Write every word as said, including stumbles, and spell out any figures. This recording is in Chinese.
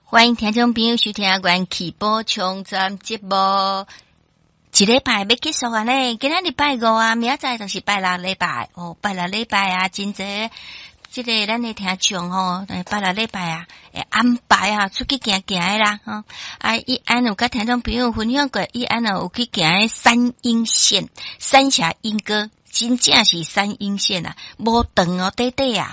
欢迎听众朋友收听阮起宝冲转节目，一礼拜要结束啊呢，今仔日拜五啊，明仔载就是拜六礼拜哦，拜六礼拜啊，真侪即个咱的听众吼，拜六礼拜啊，会安排啊出去行行的啦，吼、哦、啊，伊安有甲听众朋友分享过，伊安有去行的三阴线、三峡莺歌。真正是三阴线啊，无长哦，短短啊，